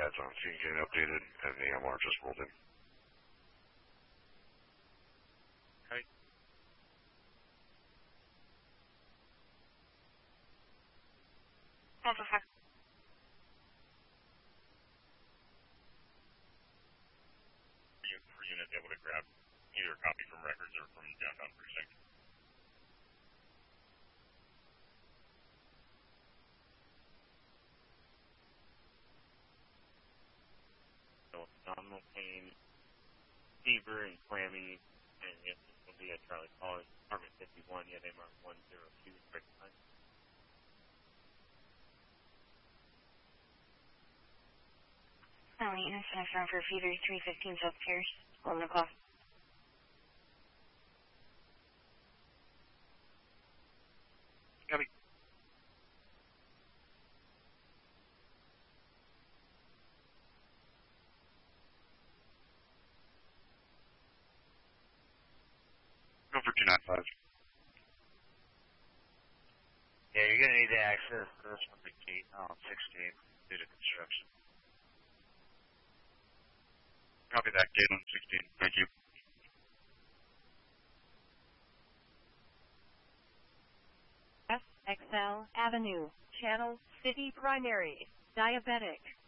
pads on scene getting updated, and the MR just rolled in. Okay. Alpha 5. For unit able to grab either a copy from records or from downtown precinct. So abdominal pain, fever and clammy, and yes, this will be at Charlie College, Department 51, yet MR 102, correct time. Ellie, incident found for fever 315 upstairs, 11 o'clock. Copy. Go for 295. Yeah, you're going to need to access this from the gate on 16 due to construction. Copy that, gate on 16. Thank you. SXL Avenue, Channel City Primary, Diabetic.